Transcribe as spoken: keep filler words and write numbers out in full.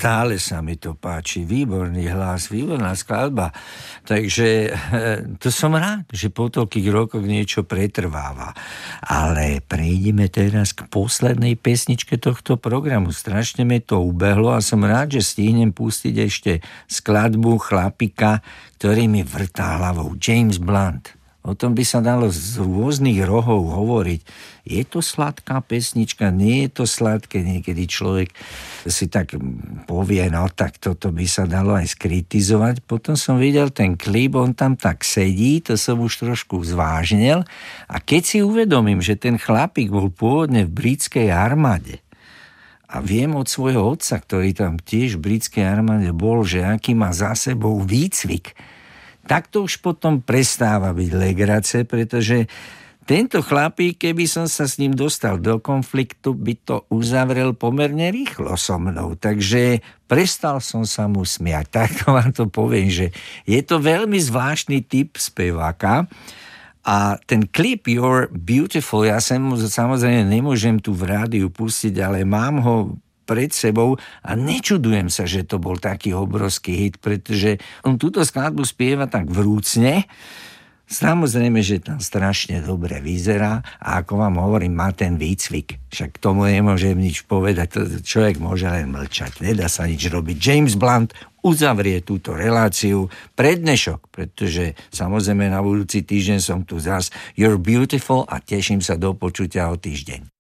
Stále sa mi to páči, výborný hlas, výborná skladba. Takže to som rád, že po toľkých rokoch niečo pretrváva. Ale prejdeme teraz k poslednej pesničke tohto programu. Strašne mi to ubehlo a som rád, že stihnem pustiť ešte skladbu chlapika, ktorý mi vrtá hlavou. James Blunt. O tom by sa dalo z rôznych rohov hovoriť. Je to sladká pesnička, nie je to sladké. Niekedy človek si tak povie, no tak toto by sa dalo aj skritizovať. Potom som videl ten klip, on tam tak sedí, to som už trošku zvážnil. A keď si uvedomím, že ten chlapík bol pôvodne v britskej armáde, a viem od svojho otca, ktorý tam tiež v britskej armáde bol, že aký má za sebou výcvik, tak to už potom prestáva byť legrace, pretože tento chlapík, keby som sa s ním dostal do konfliktu, by to uzavrel pomerne rýchlo so mnou. Takže prestal som sa mu smiať. Tak vám to poviem, že je to veľmi zvláštny typ speváka. A ten klip You're Beautiful, ja sa mu samozrejme nemôžem tu v rádiu pustiť, ale mám ho pred sebou a nečudujem sa, že to bol taký obrovský hit, pretože on túto skladbu spieva tak vrúcne. Samozrejme, že tam strašne dobre vyzerá a ako vám hovorím, má ten výcvik. Však tomu nemôžem nič povedať, človek môže len mlčať, nedá sa nič robiť. James Blunt uzavrie túto reláciu pre dnešok, pretože samozrejme na budúci týždeň som tu zás. You're Beautiful a teším sa do počutia o týždeň.